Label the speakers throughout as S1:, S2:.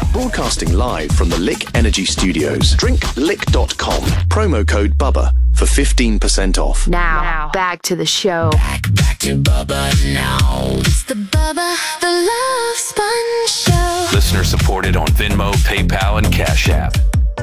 S1: Broadcasting live from the Lick Energy Studios. DrinkLick.com. Promo code BUBBA for 15% off.
S2: Now, back to the show.
S3: Back to Bubba now.
S4: It's the Bubba, the Love Sponge Show.
S5: Listener supported on Venmo, PayPal, and Cash App.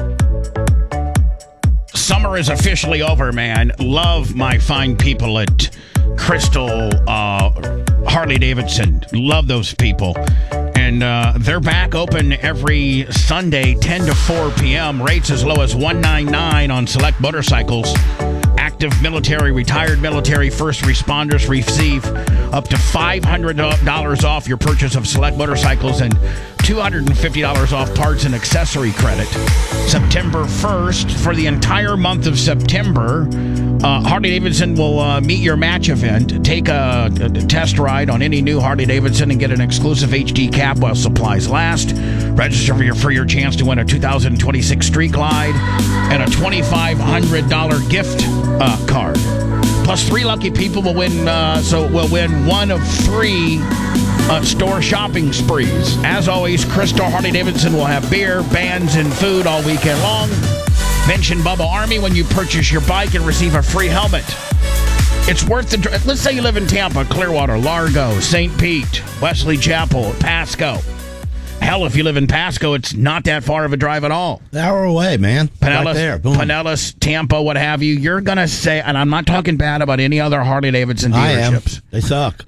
S6: Summer is officially over, man. Love my fine people at Crystal Harley-Davidson. Love those people. And they're back open every Sunday, 10 to 4 p.m. Rates as low as $199 on select motorcycles. Active military, retired military, first responders receive up to $500 off your purchase of select motorcycles and $250 off parts and accessory credit. September 1st, for the entire month of September, Harley-Davidson will meet your match event. Take a test ride on any new Harley-Davidson and get an exclusive HD cap while supplies last. Register for your chance to win a 2026 Street Glide and a $2,500 gift card. Plus, 3 lucky people will win. We'll win one of 3 store shopping sprees. As always, Crystal Harley-Davidson will have beer, bands, and food all weekend long. Mention Bubba Army when you purchase your bike and receive a free helmet. It's worth the... Let's say you live in Tampa, Clearwater, Largo, St. Pete, Wesley Chapel, Pasco. Hell, if you live in Pasco, it's not that far of a drive at all.
S7: An hour away, man.
S6: Pinellas,
S7: right there. Boom.
S6: Pinellas, Tampa, what have you. You're going to say, and I'm not talking bad about any other Harley-Davidson dealerships.
S7: They suck.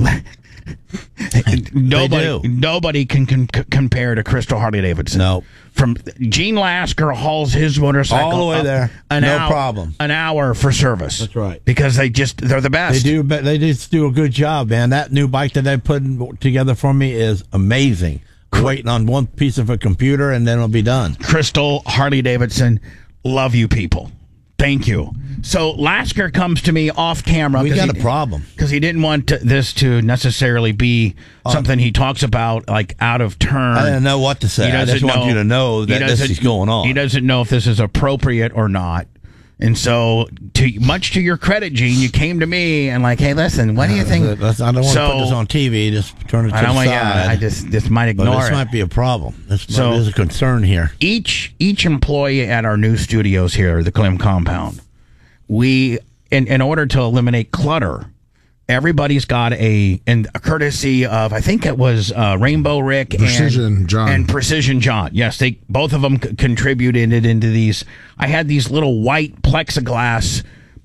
S6: Nobody can compare to Crystal Harley-Davidson.
S7: No.
S6: From Gene Lasker hauls his motorcycle
S7: all the way there. Problem.
S6: An hour for service.
S7: That's right.
S6: Because they're the best.
S7: They just do a good job, man. That new bike that they put together for me is amazing. Waiting on one piece of a computer and then it'll be done.
S6: Crystal Harley-Davidson, love you people. Thank you. So Lasker comes to me off camera.
S7: We got a problem.
S6: Because he didn't want this to necessarily be something he talks about like out of turn.
S7: I didn't know what to say. I just want you to know that this is going on.
S6: He doesn't know if this is appropriate or not. And so, much to your credit, Gene, you came to me and like, hey, listen, what do you think?
S7: I don't want to put this on TV. Just turn it to the side.
S6: I just might ignore it.
S7: This might be a problem. This is a concern here.
S6: Each employee at our new studios here, the Clem compound, we, in order to eliminate clutter, everybody's got a courtesy of, I think it was Rainbow Rick
S8: and
S6: Precision John. Yes, both of them contributed into these. I had these little white plexiglass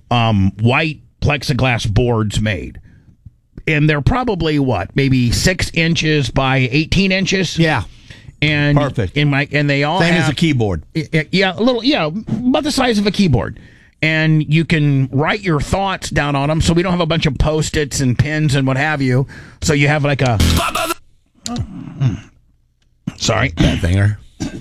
S6: boards made. And they're probably maybe 6 inches by 18 inches?
S7: Yeah.
S6: And
S7: perfect.
S6: And they all
S7: same
S6: have,
S7: as a keyboard.
S6: Yeah, about the size of a keyboard. And you can write your thoughts down on them, so we don't have a bunch of Post-its and pins and what have you. So you have like a... Sorry.
S7: That finger.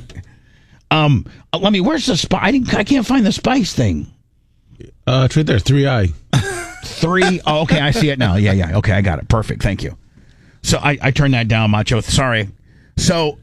S6: Where's the spice? I can't find the spice thing.
S8: It's right there, 3i.
S6: 3, oh, okay, I see it now. Yeah, okay, I got it. Perfect, thank you. So I turned that down, Macho. Sorry. So,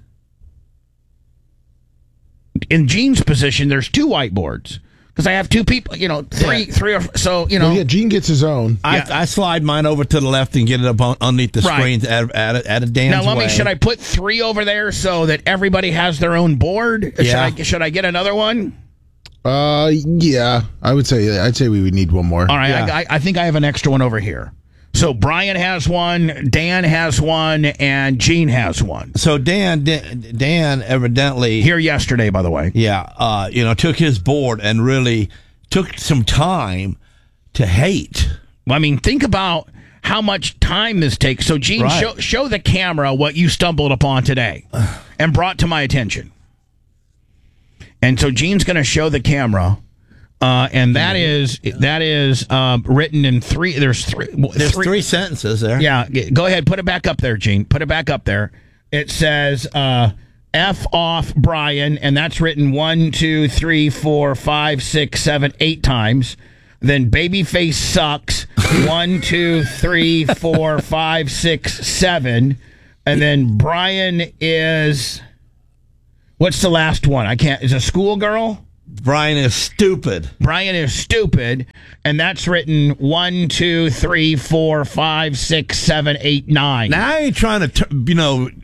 S6: in Gene's position, there's 2 whiteboards. Because I have 2 people, three or so,
S8: Well, yeah, Gene gets his own.
S7: I slide mine over to the left and get it up underneath the screens at a Dan's
S6: Now,
S7: way.
S6: should I put 3 over there so that everybody has their own board?
S7: Yeah.
S6: Should I get another one?
S8: Yeah, I'd say we would need one more.
S6: All right,
S7: Yeah.
S6: I think I have an extra one over here. So Brian has one, Dan has one, and Gene has one.
S7: So Dan evidently
S6: Here yesterday, by the way.
S7: Yeah, took his board and really took some time to hate.
S6: Well, I mean, think about how much time this takes. So, Gene,
S7: Right.
S6: show the camera what you stumbled upon today and brought to my attention. And so Gene's going to show the camera. And that is written in 3. There's 3
S7: sentences there.
S6: Yeah, go ahead. Put it back up there, Gene. Put it back up there. It says F off Brian, and that's written 1, 2, 3, 4, 5, 6, 7, 8 times. Then Babyface sucks 1, 2, 3, 4, 5, 6, 7, and then Brian is. What's the last one? I can't. Is a schoolgirl?
S7: Brian is stupid.
S6: Brian is stupid, and that's written 1, 2, 3, 4, 5, 6, 7, 8, 9.
S7: Now I ain't trying to,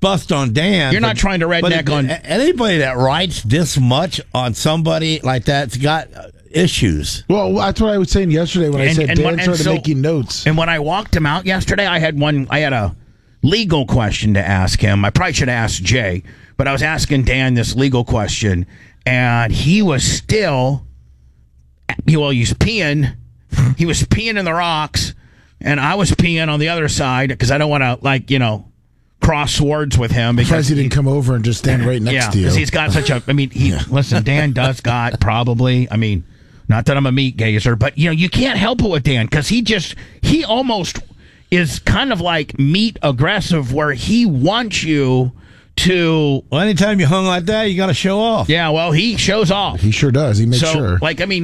S7: bust on Dan.
S6: You're not trying to redneck on
S7: anybody that writes this much on somebody like that's got issues.
S8: Well, that's what I was saying yesterday when I said Dan started making notes.
S6: And when I walked him out yesterday, I had a legal question to ask him. I probably should ask Jay, but I was asking Dan this legal question, and he was still, he's peeing. He was peeing in the rocks, and I was peeing on the other side because I don't want to, cross swords with him. Because
S8: he didn't come over and just stand right next to you.
S6: Because he's got such a, listen, Dan does got probably, not that I'm a meat gazer, but, you can't help it with Dan because he almost is kind of like meat aggressive where he wants you to...
S7: Well, anytime you hung like that, you got to show off.
S6: Yeah, well, he shows off.
S8: He sure does. He makes sure.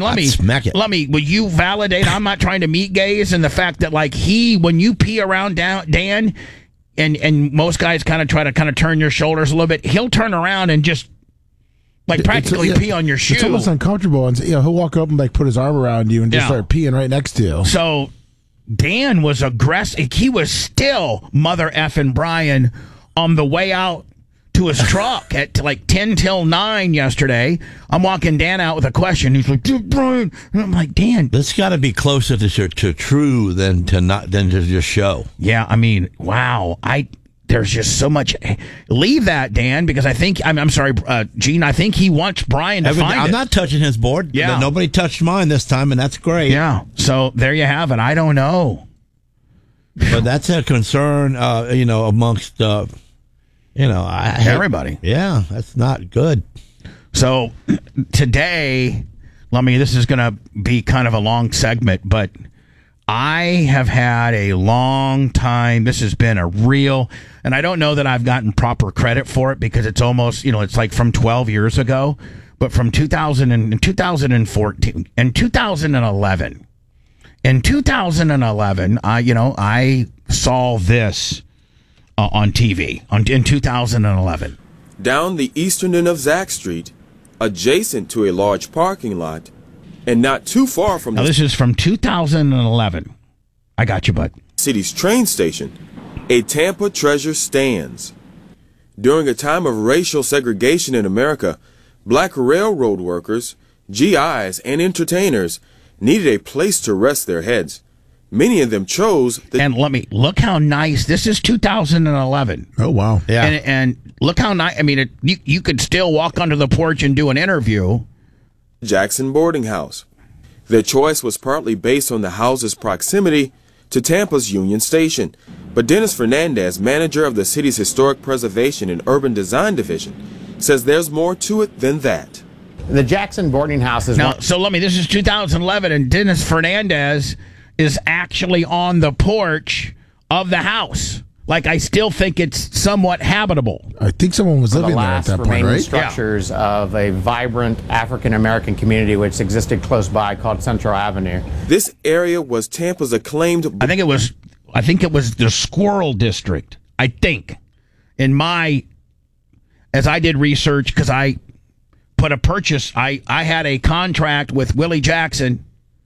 S6: Will you validate, I'm not trying to meat gaze, and the fact that, when you pee around Dan, and most guys kind of try to turn your shoulders a little bit, he'll turn around and just... practically pee on your shoe.
S8: It's almost uncomfortable. And he'll walk up and put his arm around you and just start peeing right next to you.
S6: So Dan was aggressive. He was still mother effing Brian on the way out to his truck at 10 till 9 yesterday. I'm walking Dan out with a question. He's like, "Dude, Brian," and I'm like, Dan,
S7: this got to be closer to true than to just show.
S6: Yeah, wow. There's just so much. Leave that, Dan, because I think I'm sorry, Gene. I think he wants Brian to find it.
S7: I'm not touching his board.
S6: Yeah,
S7: nobody touched mine this time, and that's great.
S6: Yeah. So there you have it. I don't know,
S7: but that's a concern. Amongst
S6: everybody.
S7: Yeah, that's not good.
S6: So today, this is going to be kind of a long segment, but I have had a long time. This has been a real, and I don't know that I've gotten proper credit for it because it's almost, it's like from 12 years ago, but from 2014 and 2011. In 2011, I saw this on TV in 2011.
S9: Down the eastern end of Zack Street, adjacent to a large parking lot, and not too far from
S6: this is from 2011. I got you, bud.
S9: City's train station, a Tampa treasure stands. During a time of racial segregation in America, black railroad workers, GIs, and entertainers needed a place to rest their heads. Many of them chose
S6: and look how nice this is. 2011.
S8: Oh wow,
S6: yeah, and look how nice. You could still walk onto the porch and do an interview.
S9: Jackson Boarding House. Their choice was partly based on the house's proximity to Tampa's Union Station, but Dennis Fernandez, manager of the city's Historic Preservation and Urban Design Division, says there's more to it than that.
S10: The Jackson Boarding House is
S6: this is 2011, and Dennis Fernandez is actually on the porch of the house. I still think it's somewhat habitable.
S8: I think someone was living there at that point, right?
S10: Structures of a vibrant African-American community which existed close by called Central Avenue.
S9: This area was Tampa's acclaimed...
S6: I think it was the Squirrel District. I think. As I did research, because I put a purchase, I had a contract with Willie Jackson,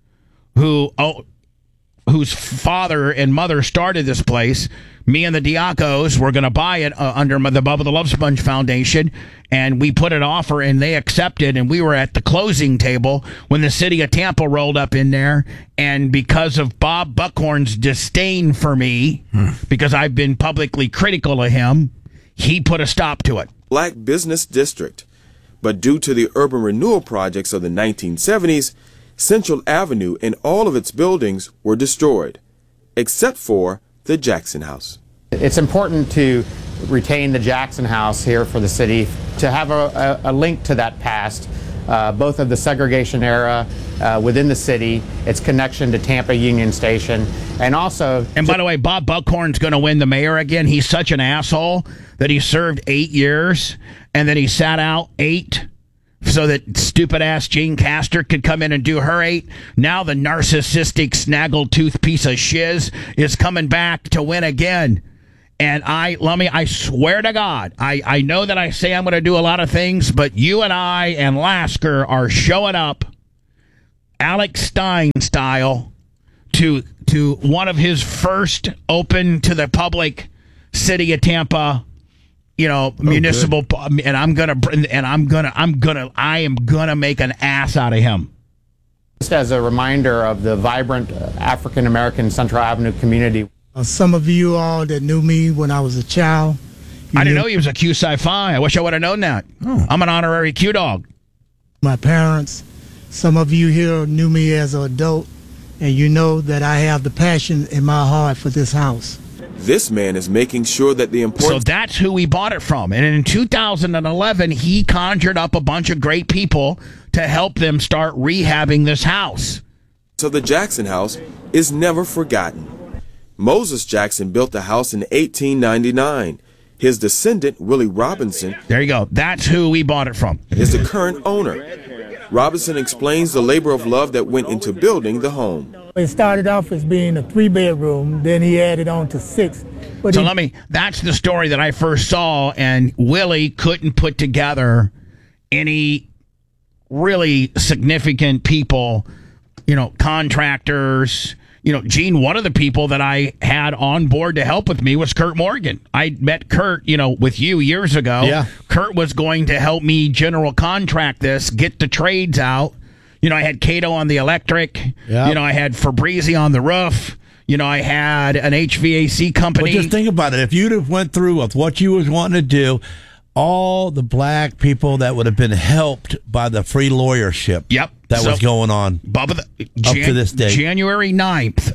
S6: whose father and mother started this place. Me and the Diacos were going to buy it under the Bubba the Love Sponge Foundation, and we put an offer, and they accepted, and we were at the closing table when the city of Tampa rolled up in there, and because of Bob Buckhorn's disdain for me, because I've been publicly critical of him, he put a stop to it.
S9: Black business district. But due to the urban renewal projects of the 1970s, Central Avenue and all of its buildings were destroyed, except for the Jackson House.
S10: It's important to retain the Jackson House here for the city, to have a link to that past, both of the segregation era within the city, its connection to Tampa Union Station, and also...
S6: And by the way, Bob Buckhorn's going to win the mayor again. He's such an asshole that he served 8 years, and then he sat out 8 so that stupid-ass Jane Castor could come in and do her 8. Now the narcissistic, snaggletooth piece of shiz is coming back to win again. And I swear to God, I know that I say I'm going to do a lot of things, but you and I and Lasker are showing up Alex Stein style to one of his first open to the public City of Tampa municipal, and I am gonna make an ass out of him.
S10: Just as a reminder of the vibrant African American Central Avenue community.
S11: Some of you all that knew me when I was a child.
S6: I didn't know he was a Q Psi Phi. I wish I would have known that. Oh. I'm an honorary Q dog.
S11: My parents, some of you here knew me as an adult, and you know that I have the passion in my heart for this house.
S9: This man is making sure that the important...
S6: So that's who we bought it from. And in 2011, he conjured up a bunch of great people to help them start rehabbing this house.
S9: So the Jackson House is never forgotten. Moses Jackson built the house in 1899. His descendant, Willie Robinson...
S6: There you go. That's who we bought it from.
S9: ...is the current owner. Robinson explains the labor of love that went into building the home.
S11: It started off as being a 3-bedroom, then he added on to 6.
S6: That's the story that I first saw, and Willie couldn't put together any really significant people, contractors. Gene, one of the people that I had on board to help with me was Kurt Morgan. I met Kurt, with you years ago.
S7: Yeah.
S6: Kurt was going to help me general contract this, get the trades out. I had Cato on the electric. Yep. I had Fabrizi on the roof. I had an HVAC company.
S7: But just think about it. If you'd have went through with what you was wanting to do, all the black people that would have been helped by the free lawyership that was going on
S6: Bubba,
S7: up to this day.
S6: January 9th,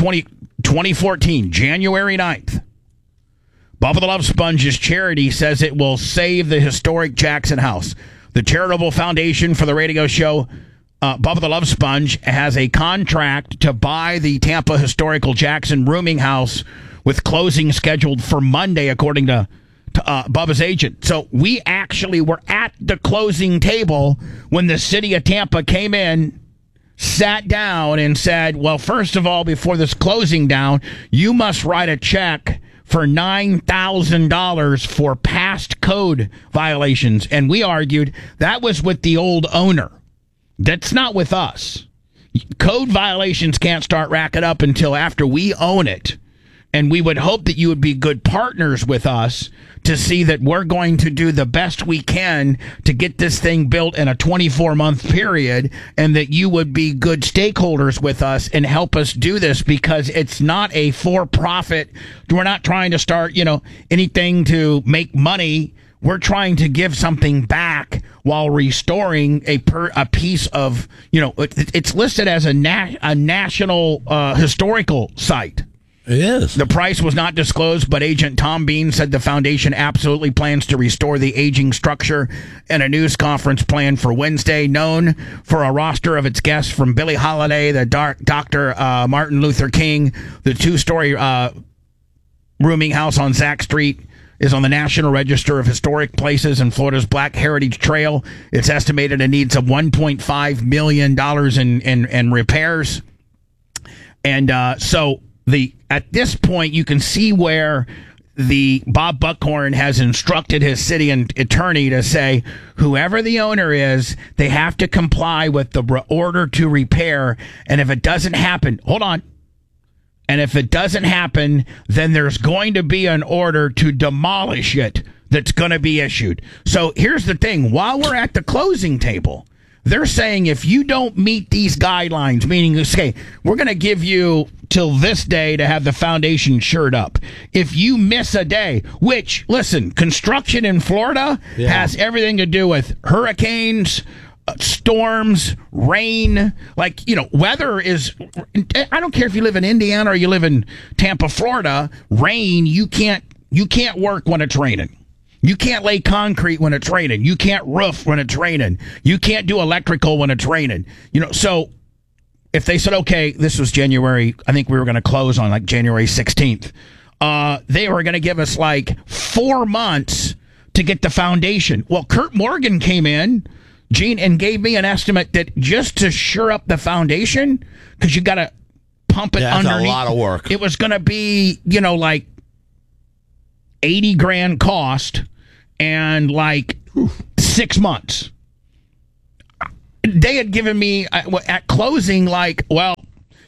S6: 2014, January 9th. Bubba the Love Sponge's charity says it will save the historic Jackson House. The charitable foundation for the radio show Bubba the Love Sponge has a contract to buy the Tampa Historical Jackson rooming house with closing scheduled for Monday, according to Bubba's agent. So we actually were at the closing table when the city of Tampa came in, sat down, and said, well, first of all, before this closing down, you must write a check for $9,000 for past code violations. And we argued that was with the old owner. That's not with us. Code violations can't start racking up until after we own it. And we would hope that you would be good partners with us to see that we're going to do the best we can to get this thing built in a 24-month period, and that you would be good stakeholders with us and help us do this, because it's not a for-profit. We're not trying to start, anything to make money. We're trying to give something back while restoring a piece of, it's listed as a national historical site.
S7: It is.
S6: The price was not disclosed, but Agent Tom Bean said the foundation absolutely plans to restore the aging structure in a news conference planned for Wednesday, known for a roster of its guests from Billie Holiday, the Dr. Martin Luther King. The 2-story rooming house on Zack Street is on the National Register of Historic Places and Florida's Black Heritage Trail. It's estimated it needs of $1.5 million in repairs. And so at this point, you can see where the Bob Buckhorn has instructed his city attorney to say, whoever the owner is, they have to comply with the order to repair. And if it doesn't happen, hold on. And if it doesn't happen, then there's going to be an order to demolish it that's going to be issued. So here's the thing. While we're at the closing table, they're saying if you don't meet these guidelines, meaning, okay, we're going to give you till this day to have the foundation shored up. If you miss a day, which, listen, construction in Florida has everything to do with hurricanes, storms, rain, weather is, I don't care if you live in Indiana or you live in Tampa, Florida, rain, you can't work when it's raining. You can't lay concrete when it's raining. You can't roof when it's raining. You can't do electrical when it's raining. So if they said, okay, this was January, I think we were going to close on January 16th. They were going to give us 4 months to get the foundation. Well, Kurt Morgan came in, Gene, and gave me an estimate that just to shore up the foundation, because you got to pump it underneath.
S7: That's a lot of work.
S6: It was going to be, $80,000 cost and 6 months. They had given me at closing,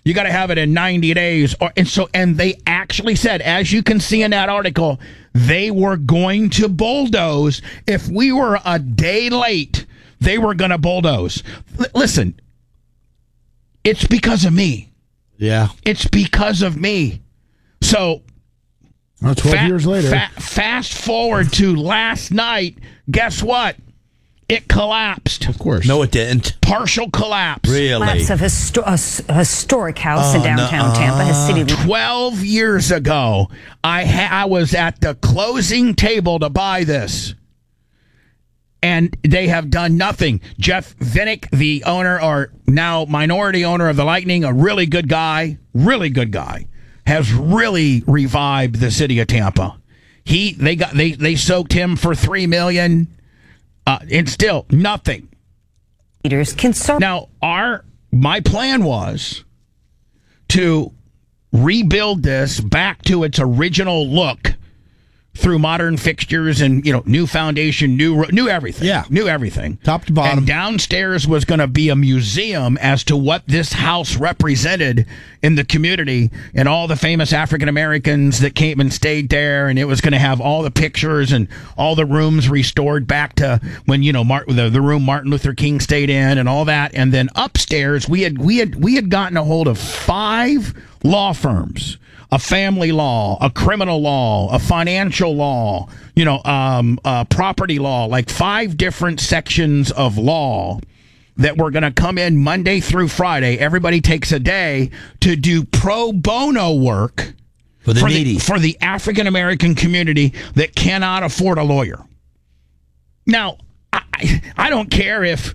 S6: You got to have it in 90 days. And they actually said, as you can see in that article, they were going to bulldoze. If we were a day late, they were going to bulldoze. Listen, it's because of me.
S7: Yeah.
S6: It's because of me. So
S8: 12 years later.
S6: Fast forward to last night. Guess what? It collapsed.
S8: Of course.
S7: No, it didn't.
S6: Partial collapse.
S7: Really?
S12: Collapse of a historic house in downtown Tampa. Has city
S6: 12 years ago, I was at the closing table to buy this. And they have done nothing. Jeff Vinnick, the owner or now minority owner of the Lightning, a really good guy, has really revived the city of Tampa. They soaked him for $3 million, and still nothing. Now, my plan was to rebuild this back to its original look through modern fixtures and new foundation, new everything.
S7: Yeah,
S6: new everything,
S7: top to bottom.
S6: And downstairs was going to be a museum as to what this house represented in the community and all the famous African Americans that came and stayed there. And it was going to have all the pictures and all the rooms restored back to when the room Martin Luther King stayed in and all that. And then upstairs we had gotten a hold of 5 law firms. A family law, a criminal law, a financial law, property law, like 5 different sections of law that were going to come in Monday through Friday. Everybody takes a day to do pro bono work
S7: for the needy,
S6: for the African American community that cannot afford a lawyer. Now, I don't care if,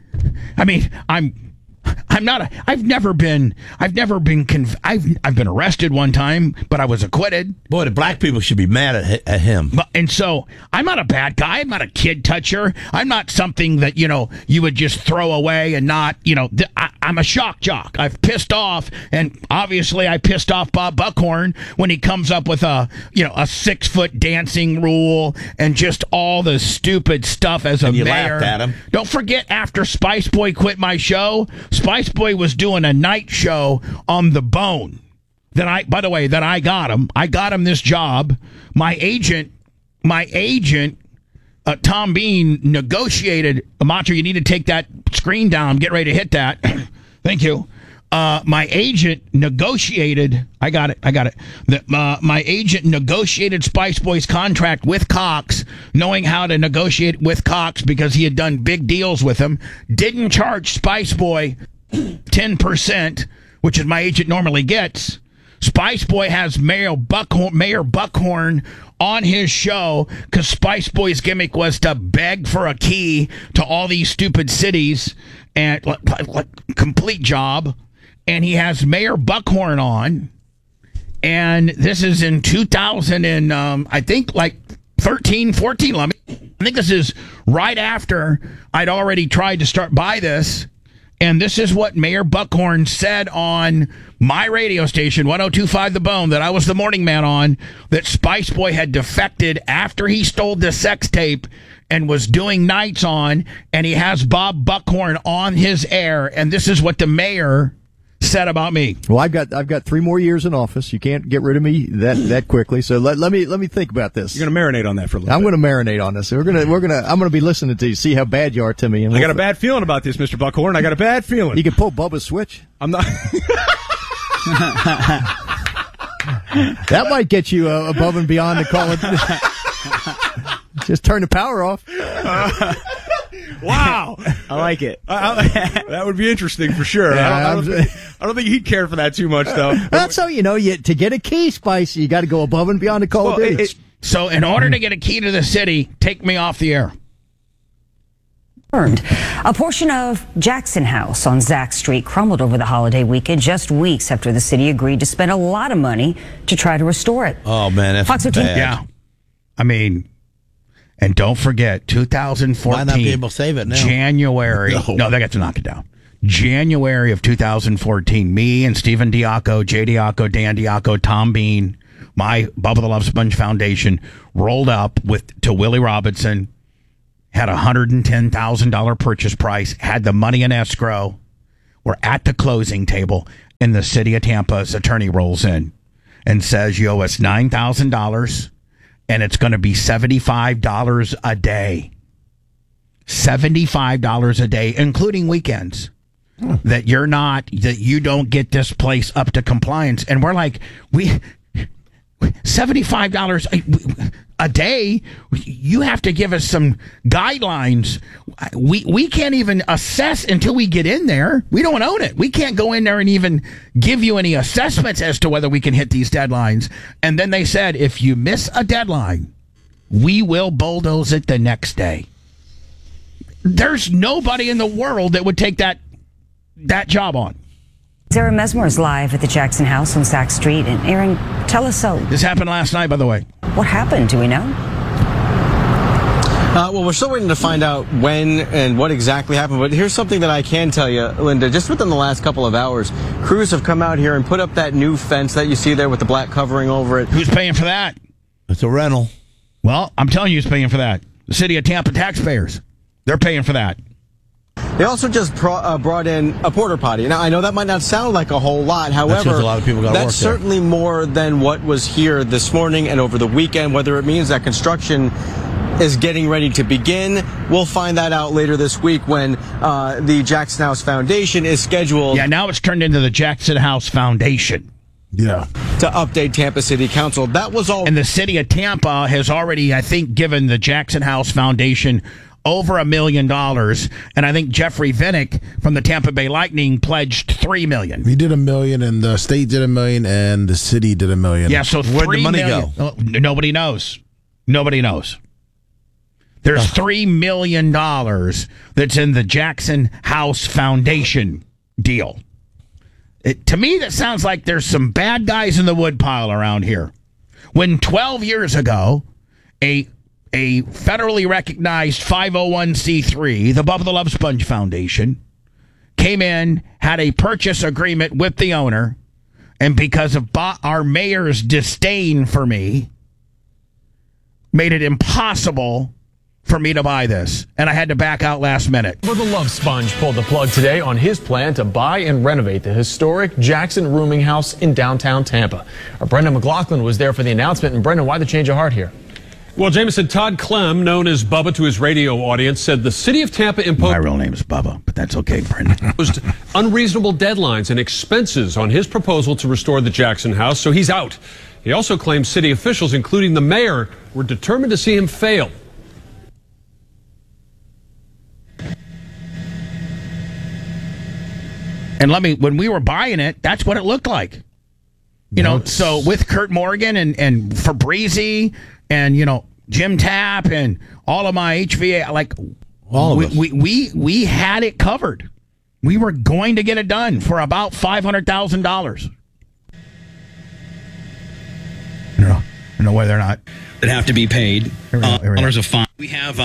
S6: I've never been arrested one time, but I was acquitted.
S7: Boy, the black people should be mad at him.
S6: And so I'm not a bad guy. I'm not a kid toucher. I'm not something that, you would just throw away and not, I'm a shock jock. I've pissed off. And obviously I pissed off Bob Buckhorn when he comes up with a 6-foot dancing rule and just all the stupid stuff as a mayor.
S7: Laughed at him.
S6: Don't forget, after Spice Boy quit my show, Spice Boy was doing a night show on The Bone. That I got him. I got him this job. My agent, Tom Bean, negotiated. Macho, you need to take that screen down. Get ready to hit that. Thank you. My agent negotiated. I got it. My agent negotiated Spice Boy's contract with Cox, knowing how to negotiate with Cox because he had done big deals with him. Didn't charge Spice Boy 10%, which is my agent normally gets. Spice Boy has Mayor Buckhorn on his show because Spice Boy's gimmick was to beg for a key to all these stupid cities and like complete job. And he has Mayor Buckhorn on, and this is in 2000 and I think like 13, 14. I think this is right after I'd already tried to buy this. And this is what Mayor Buckhorn said on my radio station, 102.5 The Bone, that I was the morning man on, that Spice Boy had defected after he stole the sex tape and was doing nights on, and he has Bob Buckhorn on his air. And this is what the mayor said about me.
S13: Well, I've got 3 more years in office. You can't get rid of me that quickly. So let me think about this.
S14: You're going to marinate on that for a little bit.
S13: I'm going to marinate on this. I'm going to be listening to you, see how bad you are to me. And
S14: I got a bad feeling about this, Mr. Buckhorn. I got a bad feeling.
S13: You can pull Bubba's switch.
S14: I'm not.
S13: That might get you above and beyond the call it. Just turn the power off.
S14: Wow,
S15: I like it.
S14: That would be interesting for sure.
S13: Yeah,
S14: I don't think he'd care for that too much, though.
S13: That's how to get a key, Spice, you got to go above and beyond the call of duty.
S6: So, in order to get a key to the city, take me off the air.
S12: A portion of Jackson House on Zack Street crumbled over the holiday weekend, just weeks after the city agreed to spend a lot of money to try to restore it.
S7: Oh man, that's
S12: Fox 15.
S7: bad.
S6: Yeah, I mean. And don't forget, 2014.
S7: Might not be able to save it now.
S6: January. No, they got to knock it down. January of 2014, me and Stephen Diaco, Jay Diaco, Dan Diaco, Tom Bean, my Bubba the Love Sponge Foundation rolled up to Willie Robinson, had a $110,000 purchase price, had the money in escrow. We're at the closing table, in the city of Tampa's attorney rolls in and says, you owe us $9,000 and it's going to be $75 a day. $75 a day, including weekends. That you don't get this place up to compliance. And we're like, $75 a day, you have to give us some guidelines. We can't even assess until we get in there. We don't own it. We can't go in there and even give you any assessments as to whether we can hit these deadlines. And then they said, if you miss a deadline, we will bulldoze it the next day. There's nobody in the world that would take that job on.
S12: Sarah Mesmer is live at the Jackson House on Sack Street. And Aaron, tell us so.
S6: This happened last night, by the way.
S12: What happened? Do we know?
S15: Well, we're still waiting to find out when and what exactly happened. But here's something that I can tell you, Linda. Just within the last couple of hours, crews have come out here and put up that new fence that you see there with the black covering over it.
S6: Who's paying for that?
S7: It's a rental.
S6: Well, I'm telling you who's paying for that. The city of Tampa taxpayers. They're paying for that.
S15: They also just brought in a porta potty. Now, I know that might not sound like a whole lot. However,
S7: a lot of people
S15: that's certainly more than what was here this morning and over the weekend. Whether it means that construction is getting ready to begin, we'll find that out later this week when the Jackson House Foundation is scheduled.
S6: Yeah, now it's turned into the Jackson House Foundation.
S7: Yeah.
S15: To update Tampa City Council. That was all.
S6: And the city of Tampa has already, I think, given the Jackson House Foundation over $1 million, and I think Jeffrey Vinnick from the Tampa Bay Lightning pledged $3 million.
S8: He did $1 million, and the state did $1 million, and the city did $1 million.
S6: Yeah, so
S7: where'd the money go?
S6: Nobody knows. Nobody knows. There's $3 million that's in the Jackson House Foundation deal. To me, that sounds like there's some bad guys in the woodpile around here. When 12 years ago, a federally recognized 501c3, the Bubba the Love Sponge Foundation, came in, had a purchase agreement with the owner, and because of our mayor's disdain for me, made it impossible for me to buy this. And I had to back out last minute.
S16: Bubba the Love Sponge pulled the plug today on his plan to buy and renovate the historic Jackson Rooming House in downtown Tampa. Our Brendan McLaughlin was there for the announcement. And Brendan, why the change of heart here?
S17: Well, Jameson, Todd Clem, known as Bubba to his radio audience, said the city of Tampa imposed...
S6: My real name is Bubba, but that's okay, Brendan.
S17: ...unreasonable deadlines and expenses on his proposal to restore the Jackson House, so he's out. He also claims city officials, including the mayor, were determined to see him fail.
S6: And when we were buying it, that's what it looked like. You know, so with Kurt Morgan and Fabrizi and, Jim Tapp and all of my HVA, we had it covered. We were going to get it done for about $500,000. I don't know whether or not.
S18: That have to be paid. Dollars of fine. We have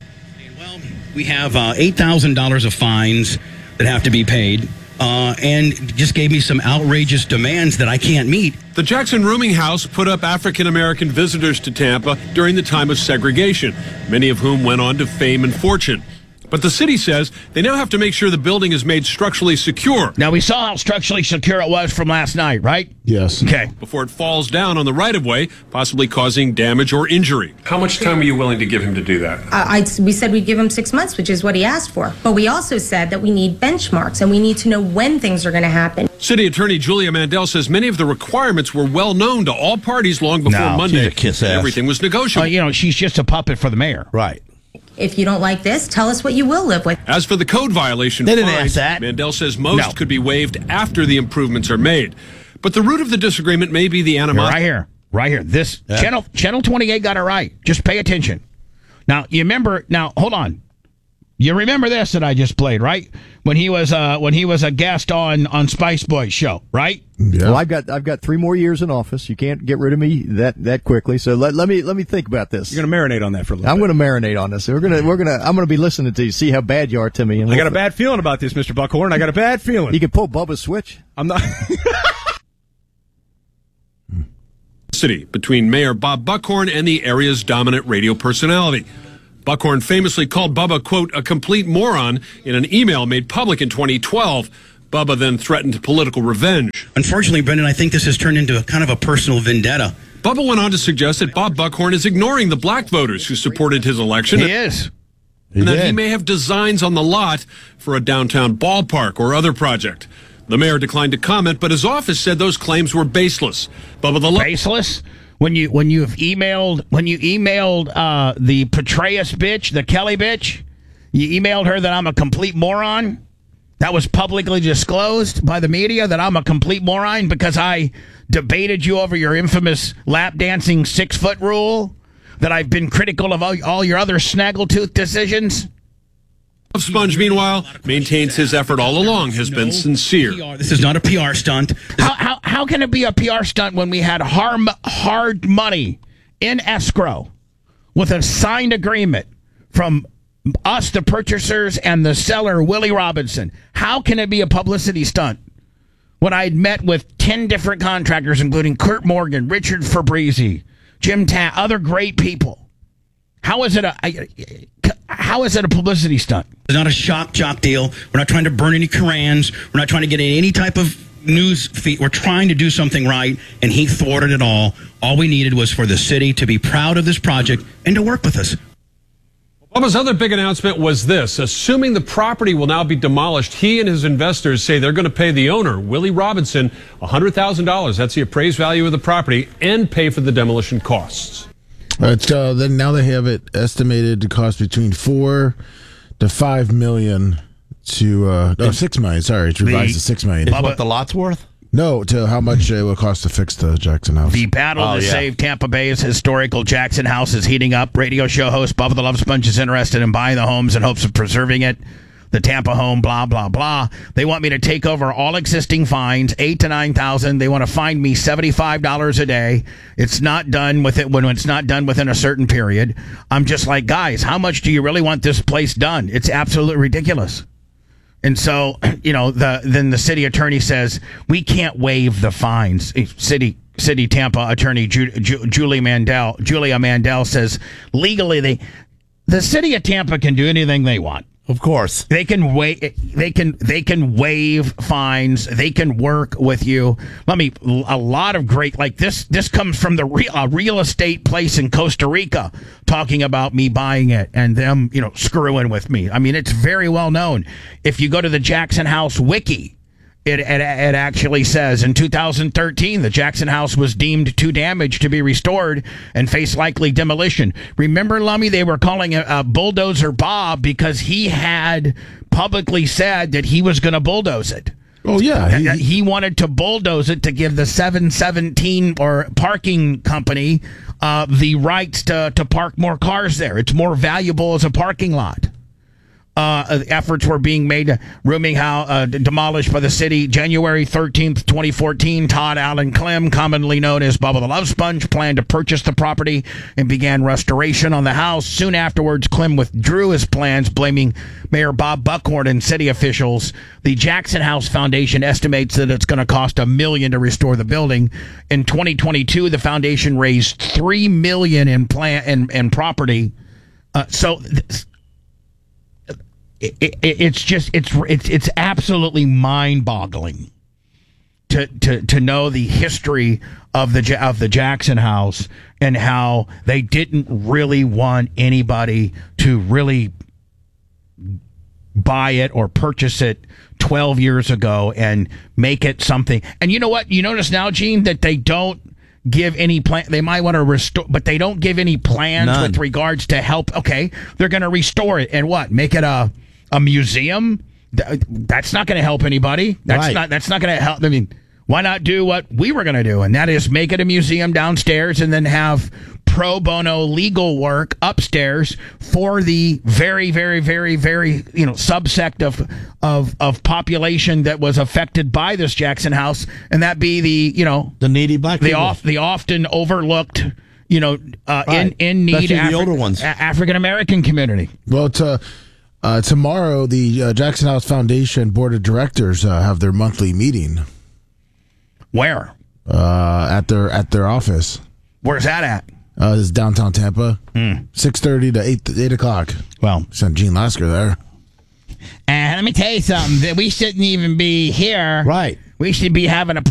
S18: $8,000 of fines that have to be paid. And just gave me some outrageous demands that I can't meet.
S17: The Jackson Rooming House put up African-American visitors to Tampa during the time of segregation, many of whom went on to fame and fortune. But the city says they now have to make sure the building is made structurally secure.
S6: Now, we saw how structurally secure it was from last night, right?
S8: Yes.
S6: Okay.
S17: Before it falls down on the right-of-way, possibly causing damage or injury. How much time are you willing to give him to do that?
S19: We said we'd give him 6 months, which is what he asked for. But we also said that we need benchmarks, and we need to know when things are going to happen.
S17: City Attorney Julia Mandel says many of the requirements were well known to all parties long before Monday.
S7: She's a kiss ass.
S17: Everything was negotiable.
S6: She's just a puppet for the mayor.
S7: Right.
S19: If you don't like this, tell us what you will live with.
S17: As for the code violation
S6: they didn't
S17: fines,
S6: ask that.
S17: Mandel says most could be waived after the improvements are made. But the root of the disagreement may be the animosity.
S6: Right here. This Channel 28 got it right. Just pay attention. Now, you remember, hold on. You remember this that I just played, right? When he was a guest on Spice Boy's show, right?
S13: Yeah. Well, I've got 3 more years in office. You can't get rid of me that quickly. So let me think about this.
S14: You're going to marinate on that for a little bit.
S13: I'm going to marinate on this. I'm going to be listening to you, see how bad you are to me. And
S14: I got a bad feeling about this, Mr. Buckhorn. I got a bad feeling.
S13: You can pull Bubba's switch.
S14: I'm not.
S17: City between Mayor Bob Buckhorn and the area's dominant radio personality. Buckhorn famously called Bubba, quote, a complete moron in an email made public in 2012. Bubba then threatened political revenge.
S18: Unfortunately, Brendan, I think this has turned into a kind of a personal vendetta.
S17: Bubba went on to suggest that Bob Buckhorn is ignoring the black voters who supported his election.
S6: He is.
S17: And that he may have designs on the lot for a downtown ballpark or other project. The mayor declined to comment, but his office said those claims were baseless.
S6: Baseless? When you emailed the Petraeus bitch, the Kelly bitch, you emailed her that I'm a complete moron. That was publicly disclosed by the media that I'm a complete moron because I debated you over your infamous lap dancing 6-foot rule. That I've been critical of all your other snaggletooth decisions.
S17: Sponge, meanwhile, maintains his effort all along has been sincere.
S18: This is not a PR stunt.
S6: How can it be a PR stunt when we had hard money in escrow with a signed agreement from us, the purchasers, and the seller, Willie Robinson? How can it be a publicity stunt when I'd met with 10 different contractors, including Kurt Morgan, Richard Fabrizi, Jim Tatt, other great people? How is it a publicity stunt?
S18: It's not a shock jock deal. We're not trying to burn any Korans. We're not trying to get any type of news feed. We're trying to do something right, and he thwarted it all. All we needed was for the city to be proud of this project and to work with us.
S17: Obama's other big announcement was this. Assuming the property will now be demolished, he and his investors say they're going to pay the owner, Willie Robinson, $100,000. That's the appraised value of the property, and pay for the demolition costs.
S8: Then now they have it estimated to cost between $4 to $5 million to $6 million. Sorry, it's revised to $6 million.
S7: Is what the lot's worth?
S8: No, to how much it will cost to fix the Jackson House.
S6: The battle to save Tampa Bay's historical Jackson House is heating up. Radio show host Bubba the Love Sponge is interested in buying the homes in hopes of preserving it. The Tampa home, blah, blah, blah. They want me to take over all existing fines, $8,000 to $9,000. They want to fine me $75 a day. It's not done with it when it's not done within a certain period. I'm just like, guys, how much do you really want this place done? It's absolutely ridiculous. And so, then the city attorney says, we can't waive the fines. City Tampa attorney Julia Mandel says, legally, the city of Tampa can do anything they want.
S7: Of course,
S6: they can waive fines. They can work with you. A lot of great this comes from the real estate place in Costa Rica talking about me buying it and them screwing with me. I mean, it's very well known. If you go to the Jackson House wiki, it actually says in 2013 the Jackson House was deemed too damaged to be restored and faced likely demolition. Remember, Lummy, they were calling it Bulldozer Bob because he had publicly said that he was going to bulldoze it.
S8: Oh yeah,
S6: he wanted to bulldoze it to give the 717 or parking company the rights to park more cars there. It's more valuable as a parking lot. Efforts were being made demolished by the city. January 13th, 2014, Todd Allen Clem, commonly known as Bubba the Love Sponge, planned to purchase the property and began restoration on the house. Soon afterwards, Clem withdrew his plans, blaming Mayor Bob Buckhorn and city officials. The Jackson House Foundation estimates that it's going to cost $1 million to restore the building. In 2022, the foundation raised $3 million in property. It's absolutely mind-boggling to know the history of the Jackson House and how they didn't really want anybody to really buy it or purchase it 12 years ago and make it something. And you know what? You notice now, Gene, that they don't give any plan. They might want to restore, but they don't give any plans with regards to help. Okay, they're going to restore it and what? Make it a museum? That's not going to help anybody. That's not going to help. I mean, why not do what we were going to do, and that is make it a museum downstairs and then have pro bono legal work upstairs for the very, very, very, very subsect of population that was affected by this Jackson House, and that be the needy black people, the often overlooked in need
S8: the older ones,
S6: African American community.
S8: Well, tomorrow the Jackson House Foundation Board of Directors have their monthly meeting.
S6: Where?
S8: At their office.
S6: Where's that at?
S8: It's downtown Tampa. 6:30 to 8 o'clock.
S6: Well,
S8: sent Gene Lasker there.
S6: And let me tell you something, that we shouldn't even be here.
S7: Right.
S6: We should be having a